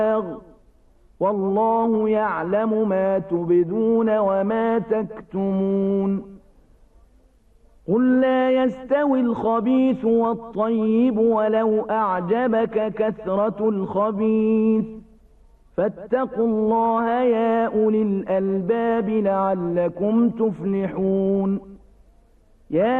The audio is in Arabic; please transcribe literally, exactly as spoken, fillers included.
والله يعلم ما تبدون وما تكتمون قل لا يستوي الخبيث والطيب ولو أعجبك كثرة الخبيث فاتقوا الله يا أولي الألباب لعلكم تفلحون. يا